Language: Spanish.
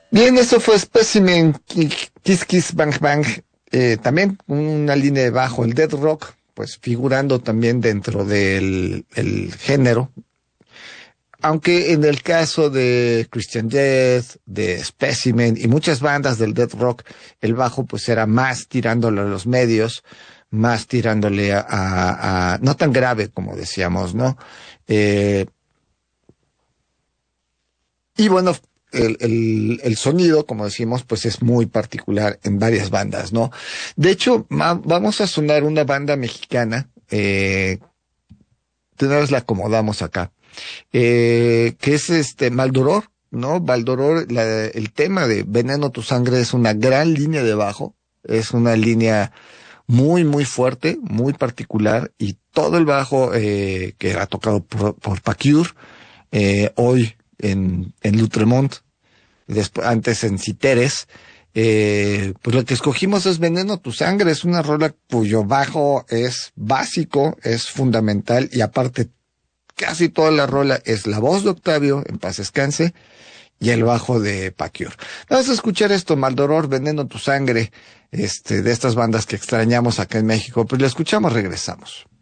Bien, eso fue Specimen Kiss Kiss Bang Bang. También una línea de bajo, el Dead Rock, pues figurando también dentro del el género. Aunque en el caso de Christian Death, de Specimen y muchas bandas del Death Rock, el bajo pues era más tirándole a los medios, más tirándole no tan grave como decíamos, ¿no? Eh, y bueno, el sonido, como decimos, pues es muy particular en varias bandas, ¿no? De hecho, vamos a sonar una banda mexicana, de una vez la acomodamos acá, que es Maldoror, ¿no? Maldoror, el tema de Veneno tu sangre es una gran línea de bajo, es una línea muy, muy fuerte, muy particular, y todo el bajo que ha tocado por Pacure, hoy en Lutremont, después, antes en Citeres, pues lo que escogimos es Veneno tu sangre, es una rola cuyo bajo es básico, es fundamental, y aparte casi toda la rola es la voz de Octavio, en paz descanse, y el bajo de Pacquiao. Vamos a escuchar esto, Maldoror, Veneno tu sangre, de estas bandas que extrañamos acá en México. Pues lo escuchamos, regresamos.